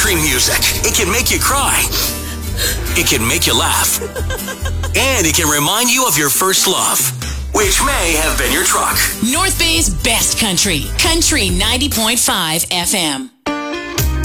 country music. It can make you cry. It can make you laugh. And it can remind you of your first love, which may have been your truck. North Bay's best country. Country 90.5 FM.